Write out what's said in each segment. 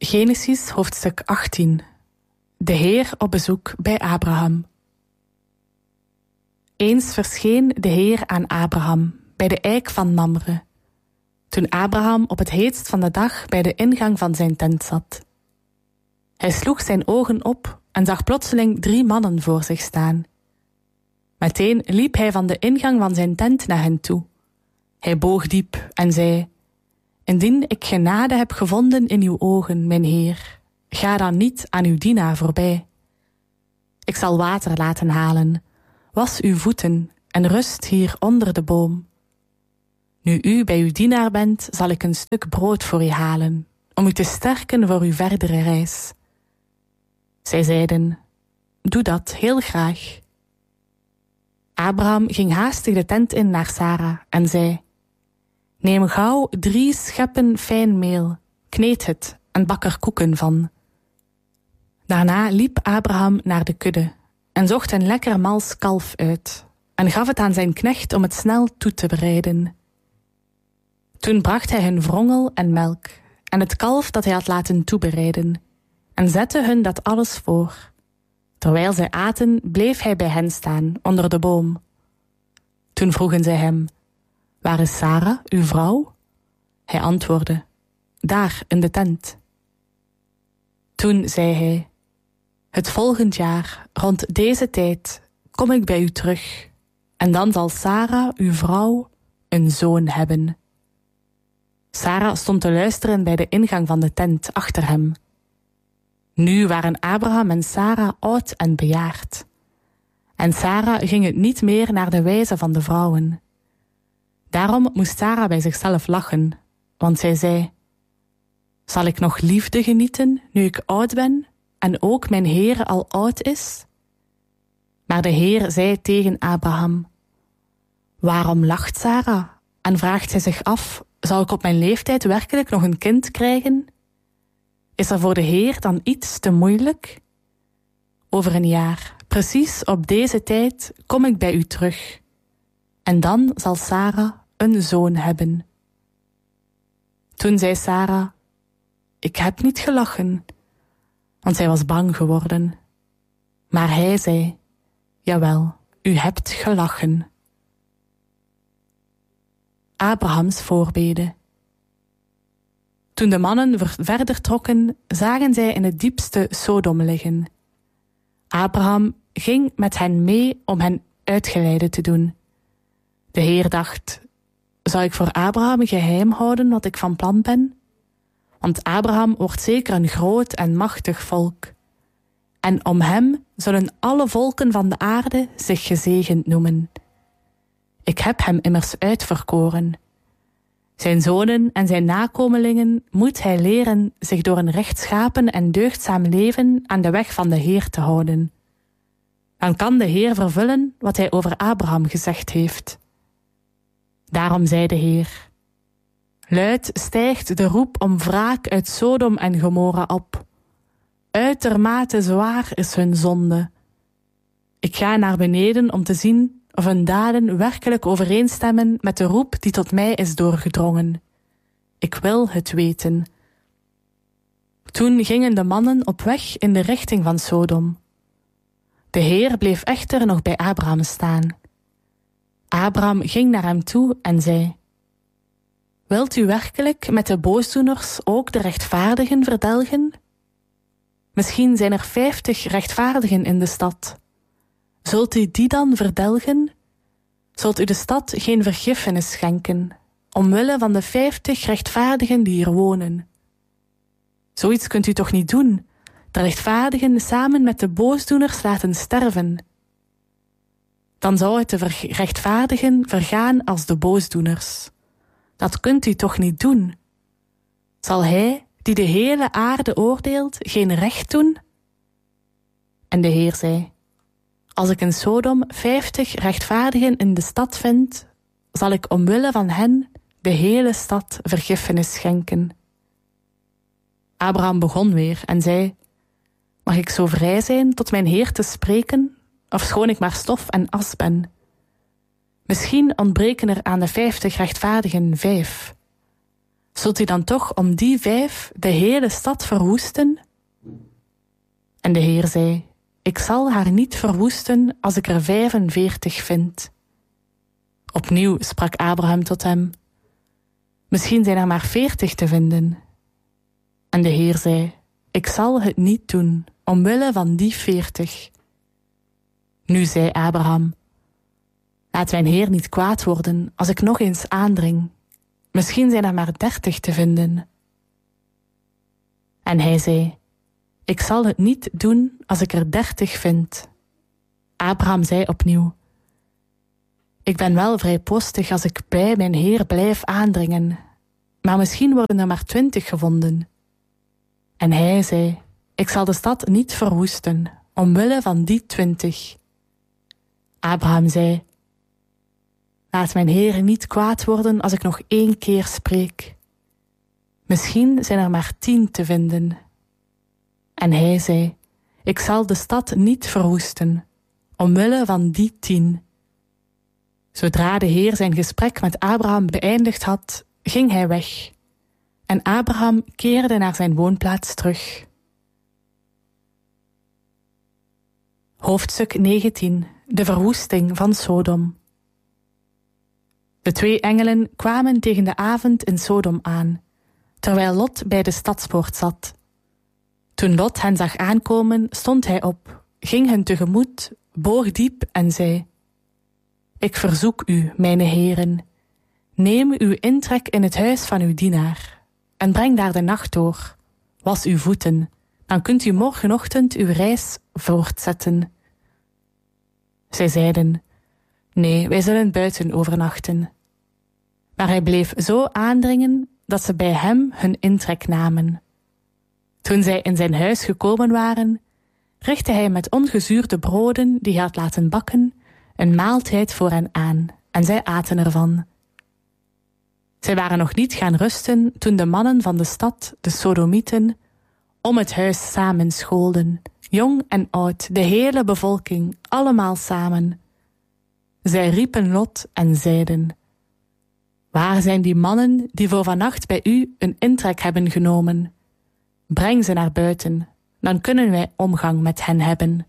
Genesis hoofdstuk 18. De Heer op bezoek bij Abraham. Eens verscheen de Heer aan Abraham bij de eik van Mamre, toen Abraham op het heetst van de dag bij de ingang van zijn tent zat. Hij sloeg zijn ogen op en zag plotseling 3 mannen voor zich staan. Meteen liep hij van de ingang van zijn tent naar hen toe. Hij boog diep en zei: Indien ik genade heb gevonden in uw ogen, mijn Heer, ga dan niet aan uw dienaar voorbij. Ik zal water laten halen, was uw voeten en rust hier onder de boom. Nu u bij uw dienaar bent, zal ik een stuk brood voor u halen, om u te sterken voor uw verdere reis. Zij zeiden: Doe dat heel graag. Abraham ging haastig de tent in naar Sara en zei: Neem gauw 3 scheppen fijn meel, kneed het en bak er koeken van. Daarna liep Abraham naar de kudde en zocht een lekker mals kalf uit en gaf het aan zijn knecht om het snel toe te bereiden. Toen bracht hij hun wrongel en melk en het kalf dat hij had laten toebereiden en zette hun dat alles voor. Terwijl zij aten, bleef hij bij hen staan onder de boom. Toen vroegen zij hem: Waar is Sara, uw vrouw? Hij antwoordde: Daar in de tent. Toen zei hij: Het volgend jaar, rond deze tijd, kom ik bij u terug, en dan zal Sara, uw vrouw, een zoon hebben. Sara stond te luisteren bij de ingang van de tent achter hem. Nu waren Abraham en Sara oud en bejaard. En Sara ging het niet meer naar de wijze van de vrouwen. Daarom moest Sara bij zichzelf lachen, want zij zei: Zal ik nog liefde genieten nu ik oud ben en ook mijn Heer al oud is? Maar de Heer zei tegen Abraham: Waarom lacht Sara en vraagt zij zich af: Zal ik op mijn leeftijd werkelijk nog een kind krijgen? Is er voor de Heer dan iets te moeilijk? Over een jaar, precies op deze tijd, kom ik bij u terug. En dan zal Sara een zoon hebben. Toen zei Sara: Ik heb niet gelachen, want zij was bang geworden. Maar hij zei: Jawel, u hebt gelachen. Abrahams voorbede. Toen de mannen verder trokken, zagen zij in het diepste Sodom liggen. Abraham ging met hen mee om hen uitgeleide te doen. De Heer dacht: Zou ik voor Abraham geheim houden wat ik van plan ben? Want Abraham wordt zeker een groot en machtig volk. En om hem zullen alle volken van de aarde zich gezegend noemen. Ik heb hem immers uitverkoren. Zijn zonen en zijn nakomelingen moet hij leren zich door een rechtschapen en deugdzaam leven aan de weg van de Heer te houden. Dan kan de Heer vervullen wat hij over Abraham gezegd heeft. Daarom zei de Heer: Luid stijgt de roep om wraak uit Sodom en Gomorra op. Uitermate zwaar is hun zonde. Ik ga naar beneden om te zien of hun daden werkelijk overeenstemmen met de roep die tot mij is doorgedrongen. Ik wil het weten. Toen gingen de mannen op weg in de richting van Sodom. De Heer bleef echter nog bij Abraham staan. Abraham ging naar hem toe en zei: Wilt u werkelijk met de boosdoeners ook de rechtvaardigen verdelgen? Misschien zijn er 50 rechtvaardigen in de stad. Zult u die dan verdelgen? Zult u de stad geen vergiffenis schenken, omwille van de 50 rechtvaardigen die hier wonen? Zoiets kunt u toch niet doen, de rechtvaardigen samen met de boosdoeners laten sterven? Dan zou het de rechtvaardigen vergaan als de boosdoeners. Dat kunt u toch niet doen? Zal hij, die de hele aarde oordeelt, geen recht doen? En de Heer zei: Als ik in Sodom 50 rechtvaardigen in de stad vind, zal ik omwille van hen de hele stad vergiffenis schenken. Abraham begon weer en zei: Mag ik zo vrij zijn tot mijn Heer te spreken, ofschoon ik maar stof en as ben? Misschien ontbreken er aan de 50 rechtvaardigen 5. Zult u dan toch om die 5 de hele stad verwoesten? En de Heer zei, ik zal haar niet verwoesten als ik er 45 vind. Opnieuw sprak Abraham tot hem, misschien zijn er maar 40 te vinden. En de Heer zei, ik zal het niet doen, omwille van die 40. Nu zei Abraham, laat mijn Heer niet kwaad worden als ik nog eens aandring. Misschien zijn er maar 30 te vinden. En hij zei, ik zal het niet doen als ik er 30 vind. Abraham zei opnieuw, ik ben wel vrijpostig als ik bij mijn Heer blijf aandringen, maar misschien worden er maar 20 gevonden. En hij zei, ik zal de stad niet verwoesten, omwille van die 20. Abraham zei, laat mijn Heer niet kwaad worden als ik nog 1 keer spreek. Misschien zijn er maar 10 te vinden. En hij zei, ik zal de stad niet verwoesten, omwille van die 10. Zodra de Heer zijn gesprek met Abraham beëindigd had, ging hij weg. En Abraham keerde naar zijn woonplaats terug. Hoofdstuk 19. De verwoesting van Sodom. De 2 engelen kwamen tegen de avond in Sodom aan, terwijl Lot bij de stadspoort zat. Toen Lot hen zag aankomen, stond hij op, ging hen tegemoet, boog diep en zei, ik verzoek u, mijn heren, neem uw intrek in het huis van uw dienaar en breng daar de nacht door. Was uw voeten, dan kunt u morgenochtend uw reis voortzetten. Zij zeiden, nee, wij zullen buiten overnachten. Maar hij bleef zo aandringen dat ze bij hem hun intrek namen. Toen zij in zijn huis gekomen waren, richtte hij met ongezuurde broden die hij had laten bakken een maaltijd voor hen aan, en zij aten ervan. Zij waren nog niet gaan rusten toen de mannen van de stad, de Sodomieten, om het huis samen schoolden, jong en oud, de hele bevolking, allemaal samen. Zij riepen Lot en zeiden, waar zijn die mannen die voor vannacht bij u een intrek hebben genomen? Breng ze naar buiten, dan kunnen wij omgang met hen hebben.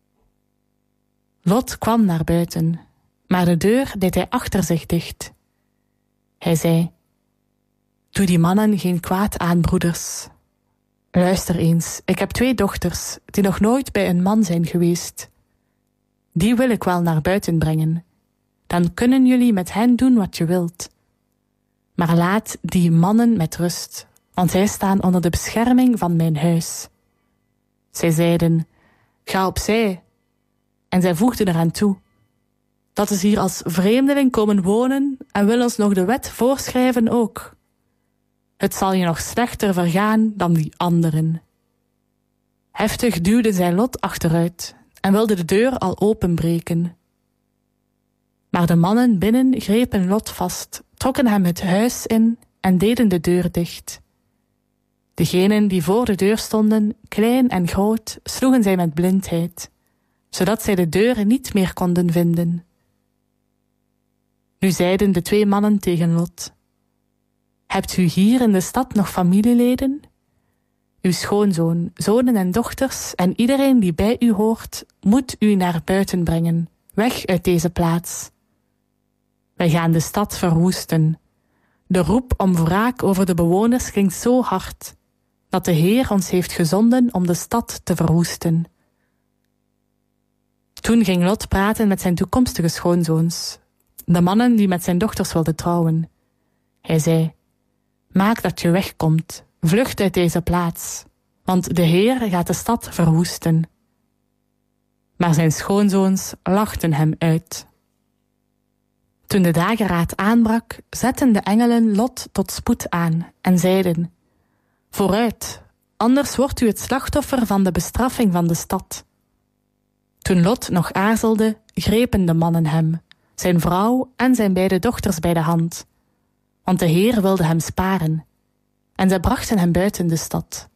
Lot kwam naar buiten, maar de deur deed hij achter zich dicht. Hij zei, doe die mannen geen kwaad aan, broeders. Luister eens, ik heb 2 dochters die nog nooit bij een man zijn geweest. Die wil ik wel naar buiten brengen. Dan kunnen jullie met hen doen wat je wilt. Maar laat die mannen met rust, want zij staan onder de bescherming van mijn huis. Zij zeiden, ga opzij. En zij voegden eraan toe, dat is hier als vreemdeling komen wonen en wil ons nog de wet voorschrijven ook. Het zal je nog slechter vergaan dan die anderen. Heftig duwde zij Lot achteruit en wilde de deur al openbreken. Maar de mannen binnen grepen Lot vast, trokken hem het huis in en deden de deur dicht. Degenen die voor de deur stonden, klein en groot, sloegen zij met blindheid, zodat zij de deur niet meer konden vinden. Nu zeiden de 2 mannen tegen Lot, hebt u hier in de stad nog familieleden? Uw schoonzoon, zonen en dochters en iedereen die bij u hoort, moet u naar buiten brengen, weg uit deze plaats. Wij gaan de stad verwoesten. De roep om wraak over de bewoners klinkt zo hard, dat de Heer ons heeft gezonden om de stad te verwoesten. Toen ging Lot praten met zijn toekomstige schoonzoons, de mannen die met zijn dochters wilden trouwen. Hij zei, maak dat je wegkomt, vlucht uit deze plaats, want de Heer gaat de stad verwoesten. Maar zijn schoonzoons lachten hem uit. Toen de dageraad aanbrak, zetten de engelen Lot tot spoed aan en zeiden, vooruit, anders wordt u het slachtoffer van de bestraffing van de stad. Toen Lot nog aarzelde, grepen de mannen hem, zijn vrouw en zijn beide dochters bij de hand, want de Heer wilde hem sparen, en zij brachten hem buiten de stad.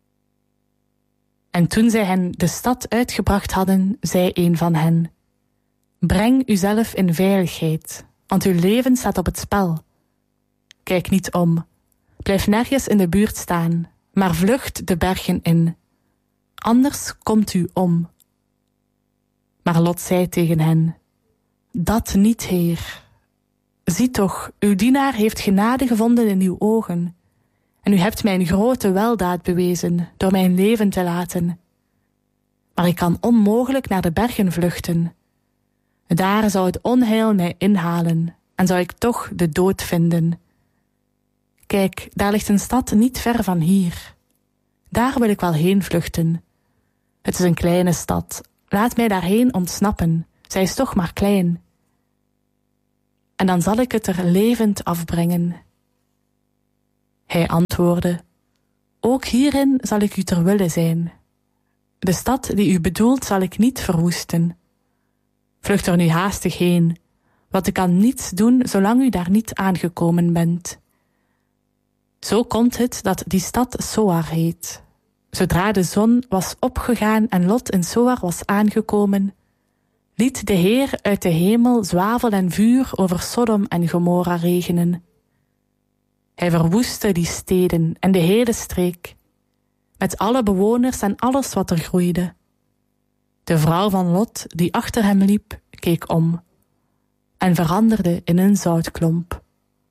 En toen zij hen de stad uitgebracht hadden, zei een van hen, breng uzelf in veiligheid, want uw leven staat op het spel. Kijk niet om, Blijf nergens in de buurt staan, maar vlucht de bergen in. Anders komt u om. Maar Lot zei tegen hen: Dat niet, Heer. Zie toch, uw dienaar heeft genade gevonden in uw ogen. En u hebt mij een grote weldaad bewezen door mijn leven te laten. Maar ik kan onmogelijk naar de bergen vluchten. Daar zou het onheil mij inhalen en zou ik toch de dood vinden. Kijk, daar ligt een stad niet ver van hier. Daar wil ik wel heen vluchten. Het is een kleine stad. Laat mij daarheen ontsnappen. Zij is toch maar klein. En dan zal ik het er levend afbrengen. Hij antwoordde: Ook hierin zal ik u ter wille zijn. De stad die u bedoelt zal ik niet verwoesten. Vlucht er nu haastig heen, want ik kan niets doen zolang u daar niet aangekomen bent. Zo komt het dat die stad Zoar heet. Zodra de zon was opgegaan en Lot in Zoar was aangekomen, liet de Heer uit de hemel zwavel en vuur over Sodom en Gomorra regenen. Hij verwoestte die steden en de hele streek, met alle bewoners en alles wat er groeide. De vrouw van Lot, die achter hem liep, keek om en veranderde in een zoutklomp.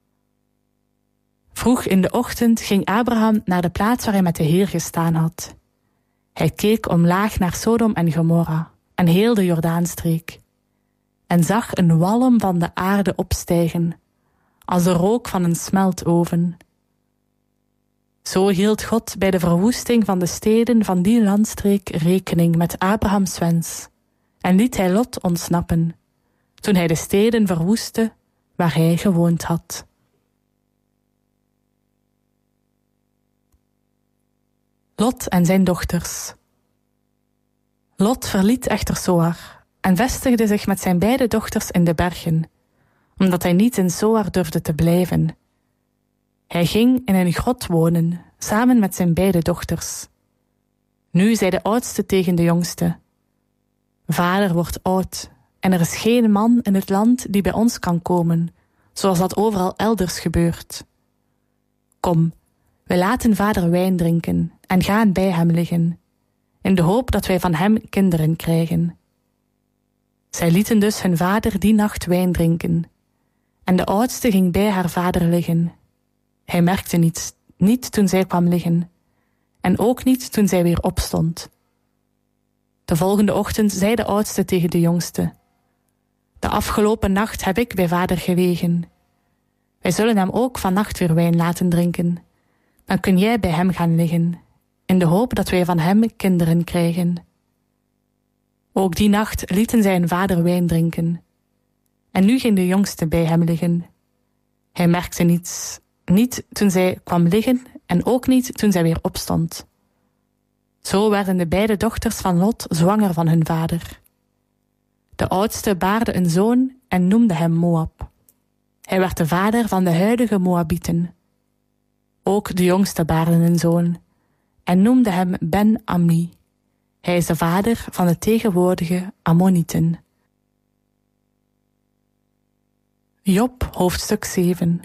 Vroeg in de ochtend ging Abraham naar de plaats waar hij met de Heer gestaan had. Hij keek omlaag naar Sodom en Gomorra en heel de Jordaanstreek en zag een walm van de aarde opstijgen, als de rook van een smeltoven. Zo hield God bij de verwoesting van de steden van die landstreek rekening met Abrahams wens en liet hij Lot ontsnappen, toen hij de steden verwoestte waar hij gewoond had. Lot en zijn dochters. Lot verliet echter Zoar en vestigde zich met zijn beide dochters in de bergen, omdat hij niet in Zoar durfde te blijven. Hij ging in een grot wonen, samen met zijn beide dochters. Nu zei de oudste tegen de jongste: Vader wordt oud, en er is geen man in het land die bij ons kan komen, zoals dat overal elders gebeurt. Kom, wij laten vader wijn drinken en gaan bij hem liggen, in de hoop dat wij van hem kinderen krijgen. Zij lieten dus hun vader die nacht wijn drinken, en de oudste ging bij haar vader liggen. Hij merkte niets, niet toen zij kwam liggen, en ook niet toen zij weer opstond. De volgende ochtend zei de oudste tegen de jongste: De afgelopen nacht heb ik bij vader gelegen. Wij zullen hem ook vannacht weer wijn laten drinken. Dan kun jij bij hem gaan liggen, in de hoop dat wij van hem kinderen krijgen. Ook die nacht lieten zij hun vader wijn drinken. En nu ging de jongste bij hem liggen. Hij merkte niets, niet toen zij kwam liggen en ook niet toen zij weer opstond. Zo werden de beide dochters van Lot zwanger van hun vader. De oudste baarde een zoon en noemde hem Moab. Hij werd de vader van de huidige Moabieten. Ook de jongste baarde een zoon en noemde hem Ben-Ammi. Hij is de vader van de tegenwoordige Ammonieten. Job, hoofdstuk 7.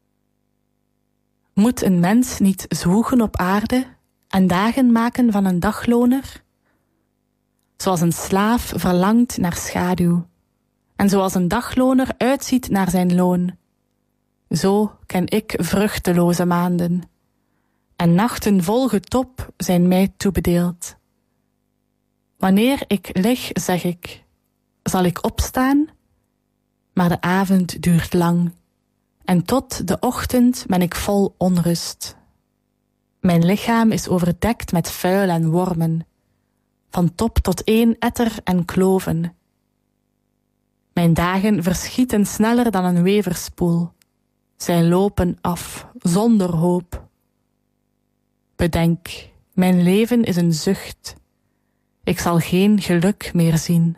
Moet een mens niet zwoegen op aarde en dagen maken van een dagloner? Zoals een slaaf verlangt naar schaduw en zoals een dagloner uitziet naar zijn loon, zo ken ik vruchteloze maanden en nachten vol getop zijn mij toebedeeld. Wanneer ik lig, zeg ik, zal ik opstaan? Maar de avond duurt lang en tot de ochtend ben ik vol onrust. Mijn lichaam is overdekt met vuil en wormen, van top tot één etter en kloven. Mijn dagen verschieten sneller dan een weverspoel. Zij lopen af, zonder hoop. Bedenk, mijn leven is een zucht. Ik zal geen geluk meer zien.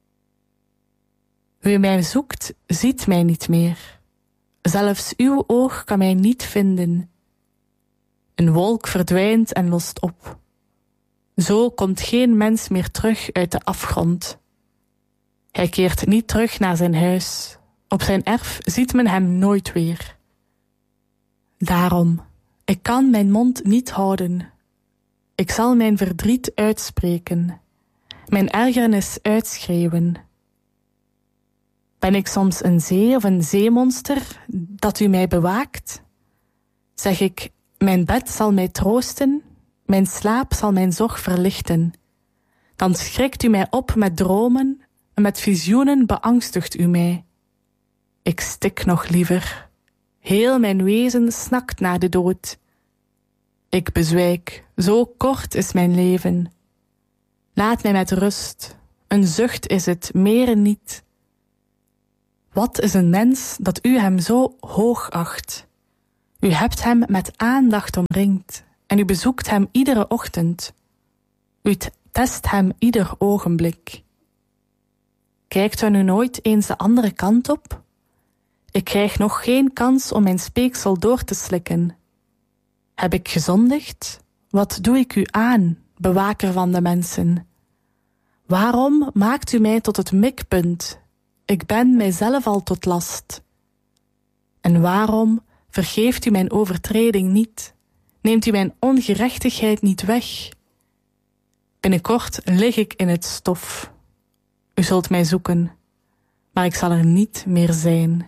Wie mij zoekt, ziet mij niet meer. Zelfs uw oog kan mij niet vinden. Een wolk verdwijnt en lost op. Zo komt geen mens meer terug uit de afgrond. Hij keert niet terug naar zijn huis. Op zijn erf ziet men hem nooit weer. Daarom, Ik kan mijn mond niet houden. Ik zal mijn verdriet uitspreken, mijn ergernis uitschreeuwen. Ben ik soms een zee of een zeemonster dat u mij bewaakt? Zeg ik, mijn bed zal mij troosten, mijn slaap zal mijn zorg verlichten. Dan schrikt u mij op met dromen en met visioenen beangstigt u mij. Ik stik nog liever. Heel mijn wezen snakt naar de dood. Ik bezwijk, zo kort is mijn leven. Laat mij met rust, een zucht is het, meer niet. Wat is een mens dat u hem zo hoog acht? U hebt hem met aandacht omringd en u bezoekt hem iedere ochtend. U test hem ieder ogenblik. Kijkt u nu nooit eens de andere kant op? Ik krijg nog geen kans om mijn speeksel door te slikken. Heb ik gezondigd? Wat doe ik u aan, bewaker van de mensen? Waarom maakt u mij tot het mikpunt? Ik ben mijzelf al tot last. En waarom vergeeft u mijn overtreding niet? Neemt u mijn ongerechtigheid niet weg? Binnenkort lig ik in het stof. U zult mij zoeken, maar ik zal er niet meer zijn.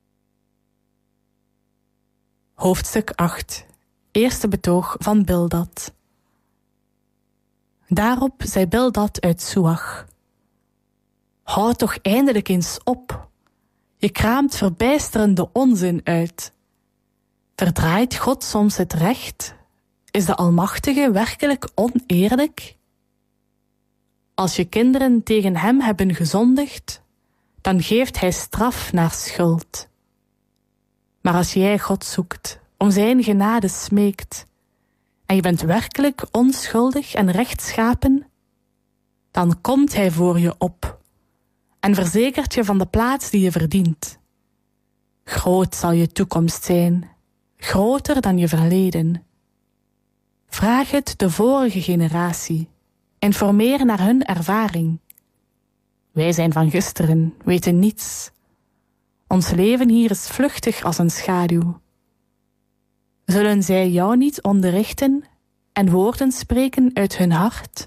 Hoofdstuk 8. Eerste betoog van Bildad. Daarop zei Bildad uit Soach: Houd toch eindelijk eens op. Je kraamt verbijsterende onzin uit. Verdraait God soms het recht? Is de Almachtige werkelijk oneerlijk? Als je kinderen tegen hem hebben gezondigd, dan geeft hij straf naar schuld. Maar als jij God zoekt, om zijn genade smeekt, en je bent werkelijk onschuldig en rechtschapen, dan komt hij voor je op en verzekert je van de plaats die je verdient. Groot zal je toekomst zijn, groter dan je verleden. Vraag het de vorige generatie, informeer naar hun ervaring. Wij zijn van gisteren, weten niets. Ons leven hier is vluchtig als een schaduw. Zullen zij jou niet onderrichten en woorden spreken uit hun hart?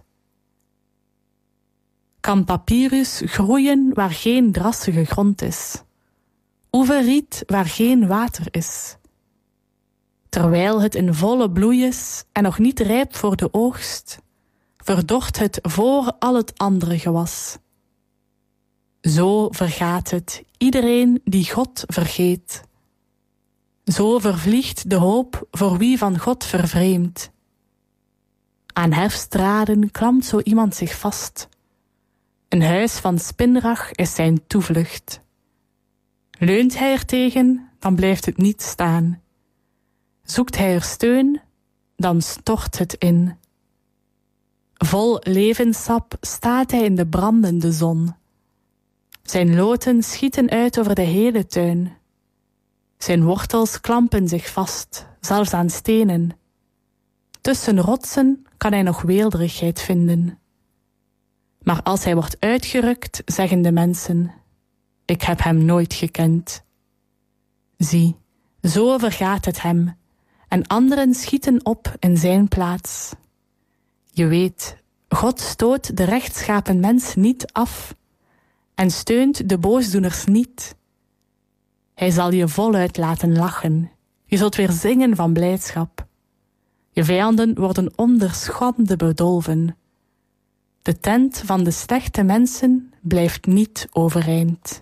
Kan papyrus groeien waar geen drassige grond is? Oeverriet waar geen water is? Terwijl het in volle bloei is en nog niet rijp voor de oogst, verdort het voor al het andere gewas. Zo vergaat het iedereen die God vergeet. Zo vervliegt de hoop voor wie van God vervreemdt. Aan herfstdraden klampt zo iemand zich vast. Een huis van spinrag is zijn toevlucht. Leunt hij er tegen, dan blijft het niet staan. Zoekt hij er steun, dan stort het in. Vol levenssap staat hij in de brandende zon. Zijn loten schieten uit over de hele tuin. Zijn wortels klampen zich vast, zelfs aan stenen. Tussen rotsen kan hij nog weelderigheid vinden. Maar als hij wordt uitgerukt, zeggen de mensen: Ik heb hem nooit gekend. Zie, zo vergaat het hem, en anderen schieten op in zijn plaats. Je weet, God stoot de rechtschapen mens niet af en steunt de boosdoeners niet. Hij zal je voluit laten lachen. Je zult weer zingen van blijdschap. Je vijanden worden onder schande bedolven. De tent van de slechte mensen blijft niet overeind.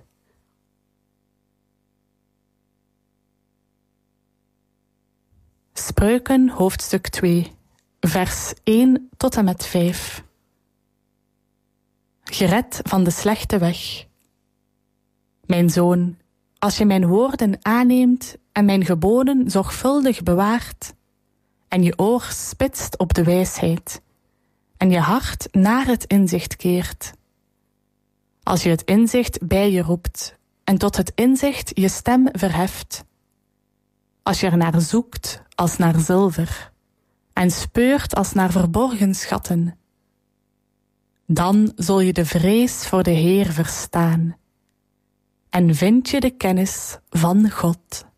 Spreuken hoofdstuk 2, vers 1 tot en met 5. Gered van de slechte weg. Mijn zoon, als je mijn woorden aanneemt en mijn geboden zorgvuldig bewaart, en je oor spitst op de wijsheid, en je hart naar het inzicht keert. Als je het inzicht bij je roept, en tot het inzicht je stem verheft. Als je er naar zoekt als naar zilver, en speurt als naar verborgen schatten, dan zul je de vrees voor de Heer verstaan, en vind je de kennis van God.